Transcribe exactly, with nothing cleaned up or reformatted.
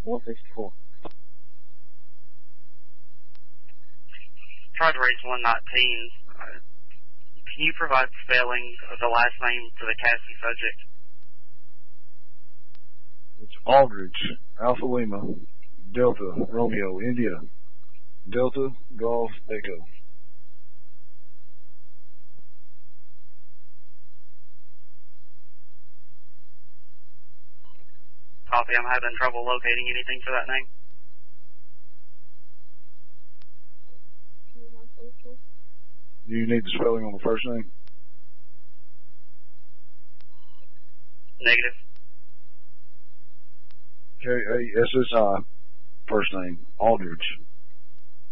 one sixty-four. Tried to raise one nineteen. Uh, can you provide spelling of the last name for the Cassie subject? It's Aldridge, Alpha Lima, Delta, Romeo, India, Delta, Golf, Echo. Copy, I'm having trouble locating anything for that name. Do you need the spelling on the first name? Negative. K A S S I, first name, Aldridge.